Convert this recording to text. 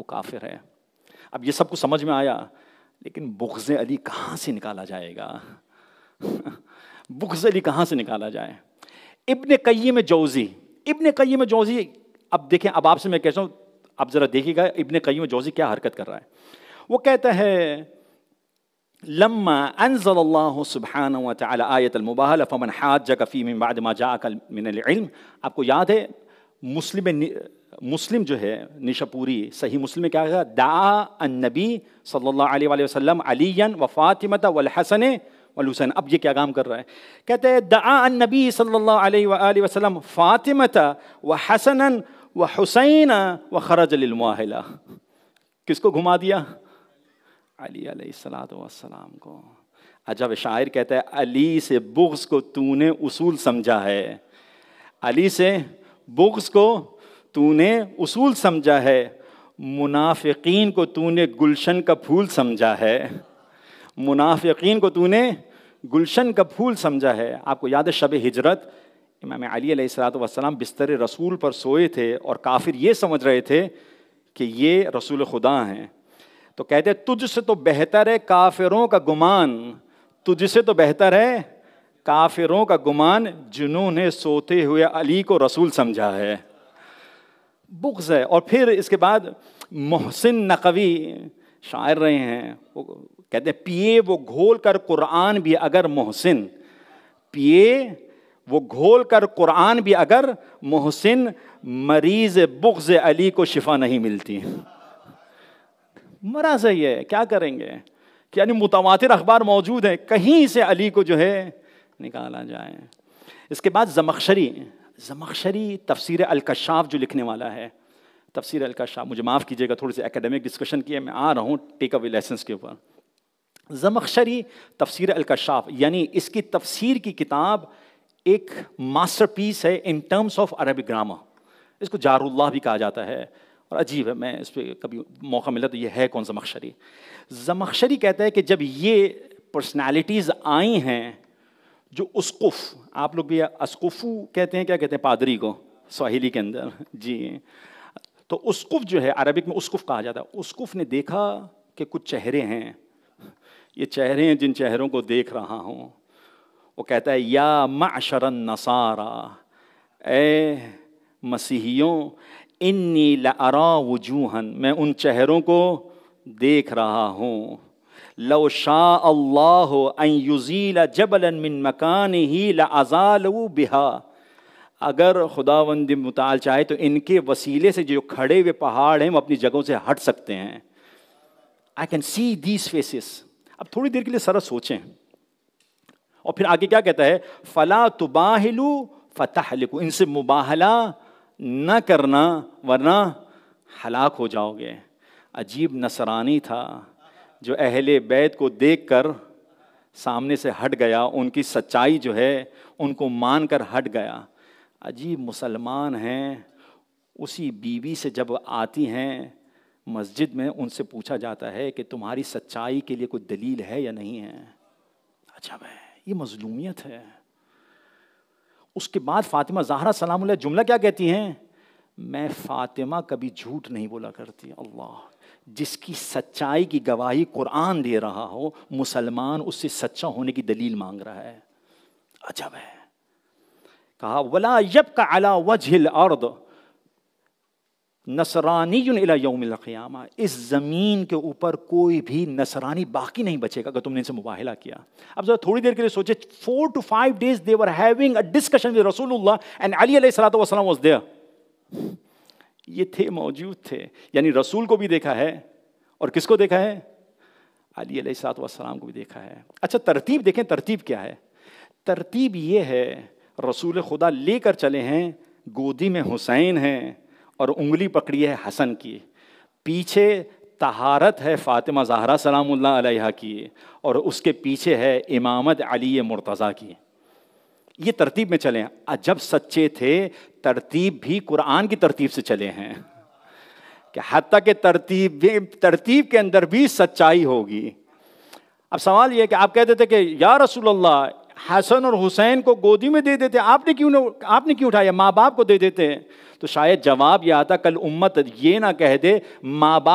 کافر ہے. اب یہ سب کچھ سمجھ میں آیا، لیکن بغض علی کہاں سے نکالا جائے گا؟ بغض علی کہاں سے نکالا جائے؟ ابن قیم جوزی، اب دیکھیں، اب آپ سے میں کہتا ہوں، اب ذرا دیکھیے گا ابن قیم جوزی کیا حرکت کر رہا ہے. وہ کہتا ہے لما انزل اللہ سبحانہ وتعالی آیت المباہلہ فمن حاجک فیہ من بعد ما جاءک من العلم. آپ کو یاد ہے مسلم جو ہے نشاپوری صحیح مسلم میں کیا کہا؟ دعا النبی صلی اللہ علیہ وآلہ وسلم علیاً و فاطمۃ والحسن والحسین. اب یہ کیا کام کر رہا ہے؟ کہتے ہیں دعا النبی صلی اللہ علیہ وآلہ وسلم فاطمۃ وحسنا وحسین وخرج للمواہلہ. کس کو گھما دیا؟ علی علیہ السلام کو. عجب شاعر کہتا ہے علی سے بغض کو تو نے اصول سمجھا ہے، علی سے بغض کو تو نے اصول سمجھا ہے، منافقین کو تو نے گلشن کا پھول سمجھا ہے، منافقین کو تو نے گلشن کا پھول سمجھا ہے. آپ کو یاد ہے شب ہجرت امام علی علیہ السلام بستر رسول پر سوئے تھے اور کافر یہ سمجھ رہے تھے کہ یہ رسول خدا ہیں. تو کہتے تجھ سے تو بہتر ہے کافروں کا گمان، تجھ سے تو بہتر ہے کافروں کا گمان جنہوں نے سوتے ہوئے علی کو رسول سمجھا ہے. بغض ہے. اور پھر اس کے بعد محسن نقوی شاعر رہے ہیں، وہ کہتے ہیں پیے وہ گھول کر قرآن بھی اگر محسن، پیے وہ گھول کر قرآن بھی اگر محسن، مریض بغض علی کو شفا نہیں ملتی. مرض ہے یہ، کیا کریں گے؟ کہ یعنی متواتر اخبار موجود ہیں، کہیں سے علی کو جو ہے نکالا جائے. اس کے بعد زمخشری تفسیر الکشاف جو لکھنے والا ہے، تفسیر الکشاف، مجھے معاف کیجیے گا تھوڑی سی اکیڈمک ڈسکشن کی ہے، میں آ رہا ہوں ٹیک اوے لیسنس کے اوپر. زمخشری تفسیر الکشاف یعنی اس کی تفسیر کی کتاب ایک ماسٹر پیس ہے in terms of Arabic grammar. اس کو جار اللہ بھی کہا جاتا ہے، اور عجیب ہے، میں اس پہ کبھی موقع ملا تو یہ ہے کون زمخشری کہتا ہے کہ جب یہ پرسنالٹیز آئی ہیں جو اسقف، آپ لوگ بھی اسقفو کہتے ہیں، کیا کہتے ہیں پادری کو سواحلی کے اندر جی، تو اسقف جو ہے عربک میں اسقف کہا جاتا ہے. اسقف نے دیکھا کہ کچھ چہرے ہیں، یہ چہرے ہیں جن چہروں کو دیکھ رہا ہوں. وہ کہتا ہے یا معشر النصارى، اے مسیحیوں، انی لأرى وجوہا، میں ان چہروں کو دیکھ رہا ہوں. لو شاء اللہ ان یزیل جبلا من مکانہ لازالوا بها، اگر خداوند متعال چاہے تو ان کے وسیلے سے جو کھڑے ہوئے پہاڑ ہیں وہ اپنی جگہوں سے ہٹ سکتے ہیں. I can see these faces. اب تھوڑی دیر کے لیے سر سوچیں، اور پھر آگے کیا کہتا ہے؟ فلا تباہلوا فتہلکوا، ان سے مباہلہ نہ کرنا ورنہ ہلاک ہو جاؤ گے. عجیب نصرانی تھا جو اہل بیت کو دیکھ کر سامنے سے ہٹ گیا، ان کی سچائی جو ہے ان کو مان کر ہٹ گیا. عجیب مسلمان ہیں، اسی بیوی سے جب آتی ہیں مسجد میں ان سے پوچھا جاتا ہے کہ تمہاری سچائی کے لیے کوئی دلیل ہے یا نہیں ہے. عجب ہے، یہ مظلومیت ہے. اس کے بعد فاطمہ زہرا سلام اللہ جملہ کیا کہتی ہیں؟ میں فاطمہ کبھی جھوٹ نہیں بولا کرتی. اللہ، جس کی سچائی کی گواہی قرآن دے رہا ہو، مسلمان اس سے سچا ہونے کی دلیل مانگ رہا ہے. عجب ہے. کہا ولا یبقى على وجه الارض نصرانی الی یوم القیامہ، اس زمین کے اوپر کوئی بھی نصرانی باقی نہیں بچے گا اگر تم نے ان سے مباہلہ کیا. اب ذرا تھوڑی دیر کے لیے سوچے، 4 to 5 days they were having a discussion with رسول اللہ and علی علیہ السلام was there. یہ تھے، موجود تھے، یعنی رسول کو بھی دیکھا ہے اور کس کو دیکھا ہے؟ علی علیہ السلام کو بھی دیکھا ہے. اچھا ترتیب دیکھیں، ترتیب کیا ہے؟ ترتیب یہ ہے، رسول خدا لے کر چلے ہیں، گودی میں حسین ہیں اور انگلی پکڑی ہے حسن کی، پیچھے طہارت ہے فاطمہ زہرا سلام اللہ علیہا کی، اور اس کے پیچھے ہے امامت علی مرتضیٰ کی. یہ ترتیب میں چلے ہیں. جب سچے تھے ترتیب بھی قرآن کی ترتیب سے چلے ہیں، کہ حتیٰ کہ ترتیب کے اندر بھی سچائی ہوگی. اب سوال یہ ہے کہ آپ کہتے تھے کہ یا رسول اللہ حسن اور حسین کو گودی میں دے دیتے، آپ نے کیوں اٹھایا؟ ماں باپ کو دے دیتے. تو شاید جواب یہ آتا کل امت یہ نہ کہہ دے ماں باپ